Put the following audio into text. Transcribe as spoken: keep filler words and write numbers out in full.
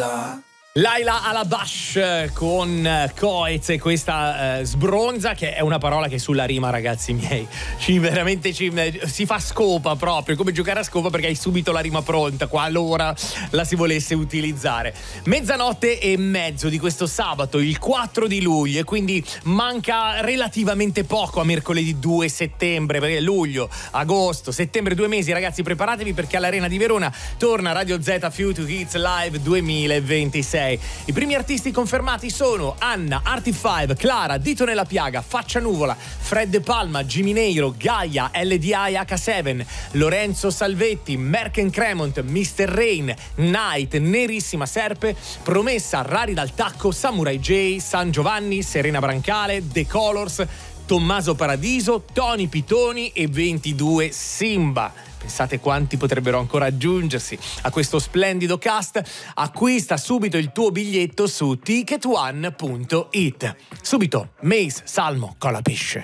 città. Laila Alabash con Coez e questa eh, sbronza, che è una parola che sulla rima, ragazzi miei, ci veramente ci, si fa scopa proprio, come giocare a scopa, perché hai subito la rima pronta qualora la si volesse utilizzare. Mezzanotte e mezzo di questo sabato, il quattro di luglio, e quindi manca relativamente poco a mercoledì due settembre, perché luglio, agosto, settembre, due mesi, ragazzi, preparatevi perché all'Arena di Verona torna Radio Z Future Hits Live duemilaventisei. I primi artisti confermati sono Anna, Artie five, Clara, Dito nella piaga, Faccia Nuvola, Fred De Palma, Jimmy Neiro, Gaia, L D I H sette, Lorenzo Salvetti, Merken Cremont, mister Rain, Night, Nerissima Serpe, Promessa, Rari dal Tacco, Samurai J, San Giovanni, Serena Brancale, The Colors, Tommaso Paradiso, Tony Pitoni e ventidue Simba. Pensate quanti potrebbero ancora aggiungersi a questo splendido cast. Acquista subito il tuo biglietto su ticket one punto it. Subito Mace Salmo con la pesce.